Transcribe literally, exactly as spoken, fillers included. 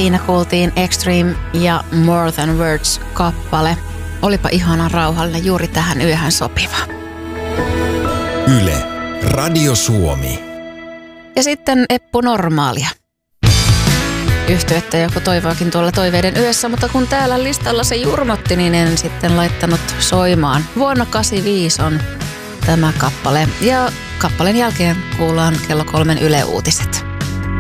Siinä kuultiin Extreme ja More Than Words -kappale. Olipa ihana rauhallinen, juuri tähän yöhön sopiva. Yle, Radio Suomi. Ja sitten Eppu Normaalia. Yhtyettä joku toivoakin tuolla toiveiden yössä, mutta kun täällä listalla se jurmotti, niin en sitten laittanut soimaan. Vuonna kahdeksankymmentäviisi on tämä kappale ja kappaleen jälkeen kuullaan kello kolmen Yle Uutiset.